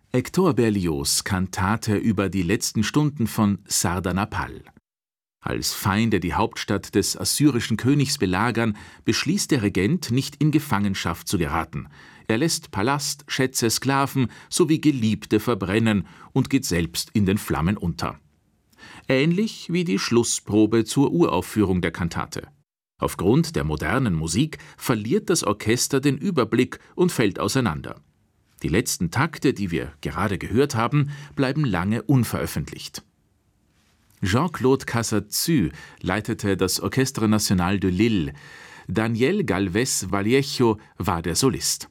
Hector Berlioz' Kantate über die letzten Stunden von Sardanapal. Als Feinde die Hauptstadt des assyrischen Königs belagern, beschließt der Regent, nicht in Gefangenschaft zu geraten. Er lässt Palast, Schätze, Sklaven sowie Geliebte verbrennen und geht selbst in den Flammen unter. Ähnlich wie die Schlussprobe zur Uraufführung der Kantate. Aufgrund der modernen Musik verliert das Orchester den Überblick und fällt auseinander. Die letzten Takte, die wir gerade gehört haben, bleiben lange unveröffentlicht. Jean-Claude Casadesus leitete das Orchestre National de Lille. Daniel Galvez Vallejo war der Solist.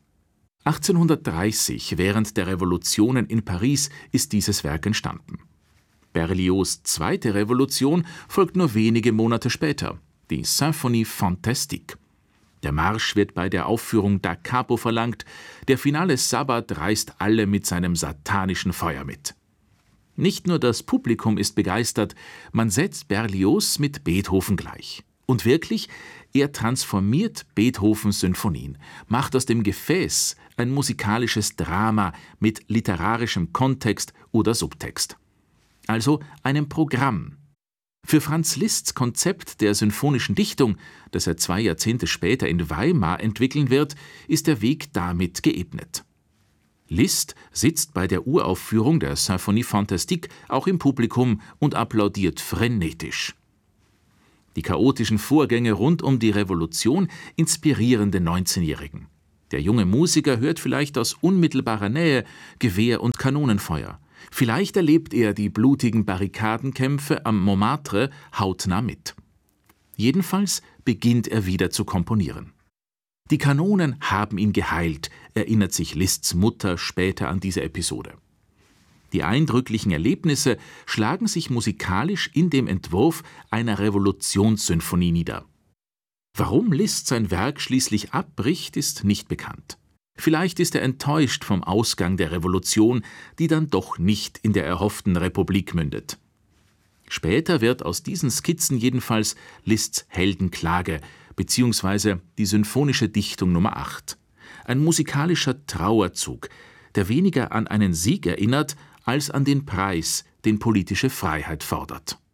1830, während der Revolutionen in Paris, ist dieses Werk entstanden. Berlioz' zweite Revolution folgt nur wenige Monate später, die Symphonie Fantastique. Der Marsch wird bei der Aufführung Da Capo verlangt, der finale Sabbat reißt alle mit seinem satanischen Feuer mit. Nicht nur das Publikum ist begeistert, man setzt Berlioz mit Beethoven gleich. Und wirklich, er transformiert Beethovens Sinfonien, macht aus dem Gefäß ein musikalisches Drama mit literarischem Kontext oder Subtext. Also einem Programm. Für Franz Liszts Konzept der sinfonischen Dichtung, das er 2 Jahrzehnte später in Weimar entwickeln wird, ist der Weg damit geebnet. Liszt sitzt bei der Uraufführung der Symphonie Fantastique auch im Publikum und applaudiert frenetisch. Die chaotischen Vorgänge rund um die Revolution inspirieren den 19-Jährigen. Der junge Musiker hört vielleicht aus unmittelbarer Nähe Gewehr- und Kanonenfeuer. Vielleicht erlebt er die blutigen Barrikadenkämpfe am Montmartre hautnah mit. Jedenfalls beginnt er wieder zu komponieren. Die Kanonen haben ihn geheilt, erinnert sich Liszts Mutter später an diese Episode. Die eindrücklichen Erlebnisse schlagen sich musikalisch in dem Entwurf einer Revolutionssymphonie nieder. Warum Liszt sein Werk schließlich abbricht, ist nicht bekannt. Vielleicht ist er enttäuscht vom Ausgang der Revolution, die dann doch nicht in der erhofften Republik mündet. Später wird aus diesen Skizzen jedenfalls Liszts Heldenklage bzw. die Symphonische Dichtung Nummer 8. Ein musikalischer Trauerzug, der weniger an einen Sieg erinnert, als an den Preis, den politische Freiheit fordert.